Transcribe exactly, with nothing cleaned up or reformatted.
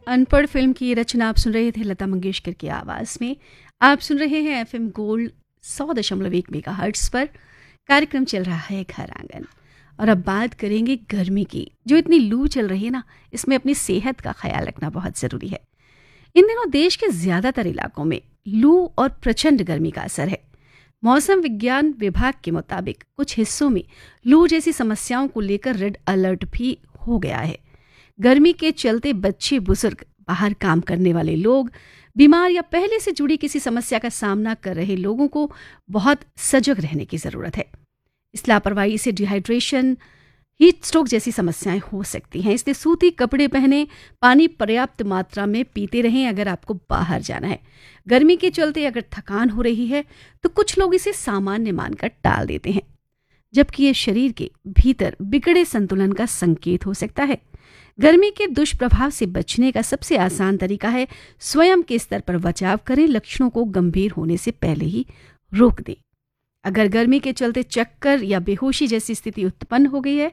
अनपढ़ फिल्म की रचना आप सुन रहे थे लता मंगेशकर की आवाज़ में। आप सुन रहे हैं एफएम गोल्ड सौ दशमलव एक मेगा हर्ट्स पर। कार्यक्रम चल रहा है घर आंगन और अब बात करेंगे गर्मी की। जो इतनी लू चल रही है ना, इसमें अपनी सेहत का ख्याल रखना बहुत ज़रूरी है। इन दिनों देश के ज़्यादातर इलाकों में लू और प्रचंड गर्मी का असर है। मौसम विज्ञान विभाग के मुताबिक कुछ हिस्सों में लू जैसी समस्याओं को लेकर रेड अलर्ट भी हो गया है। गर्मी के चलते बच्चे, बुजुर्ग, बाहर काम करने वाले लोग, बीमार या पहले से जुड़ी किसी समस्या का सामना कर रहे लोगों को बहुत सजग रहने की ज़रूरत है। इस लापरवाही से डिहाइड्रेशन, हीट स्ट्रोक जैसी समस्याएं हो सकती हैं। इसलिए सूती कपड़े पहने, पानी पर्याप्त मात्रा में पीते रहें अगर आपको बाहर जाना है। गर्मी के चलते अगर थकान हो रही है तो कुछ लोग इसे सामान्य मानकर टाल देते हैं, जबकि ये शरीर के भीतर बिगड़े संतुलन का संकेत हो सकता है। गर्मी के दुष्प्रभाव से बचने का सबसे आसान तरीका है स्वयं के स्तर पर बचाव करें, लक्षणों को गंभीर होने से पहले ही रोक दें। अगर गर्मी के चलते चक्कर या बेहोशी जैसी स्थिति उत्पन्न हो गई है